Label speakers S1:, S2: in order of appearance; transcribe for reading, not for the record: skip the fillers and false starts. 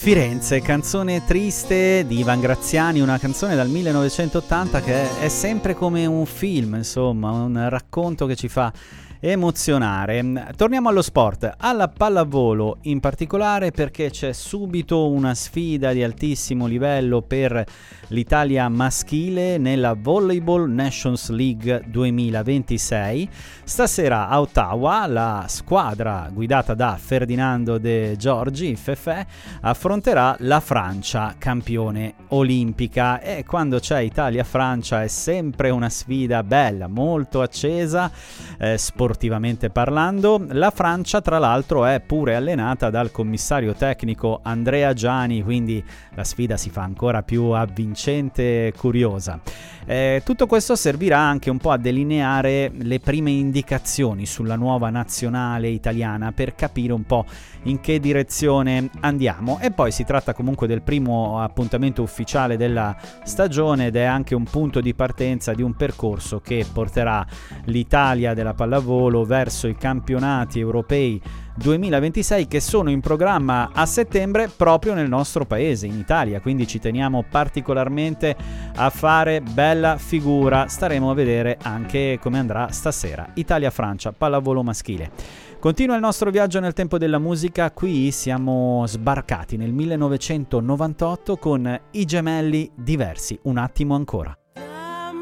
S1: Firenze, canzone triste di Ivan Graziani, una canzone dal 1980 che è sempre come un film, insomma, un racconto che ci fa emozionare. Torniamo allo sport, alla pallavolo in particolare, perché c'è subito una sfida di altissimo livello per l'Italia maschile nella Volleyball Nations League 2026. Stasera a Ottawa la squadra guidata da Ferdinando De Giorgi, Fefè, affronterà la Francia, campione olimpica, e quando c'è Italia-Francia è sempre una sfida bella, molto accesa, sportivamente parlando. La Francia tra l'altro è pure allenata dal commissario tecnico Andrea Giani, quindi la sfida si fa ancora più avvincente e curiosa. Tutto questo servirà anche un po' a delineare le prime indicazioni sulla nuova nazionale italiana per capire un po' in che direzione andiamo, e poi si tratta comunque del primo appuntamento ufficiale della stagione ed è anche un punto di partenza di un percorso che porterà l'Italia della pallavolo verso i campionati europei 2026 che sono in programma a settembre proprio nel nostro paese, in Italia, quindi ci teniamo particolarmente a fare bella figura. Staremo a vedere anche come andrà stasera Italia-Francia pallavolo maschile. Continua il nostro viaggio nel tempo della musica, qui siamo sbarcati nel 1998 con i Gemelli Diversi, un attimo ancora.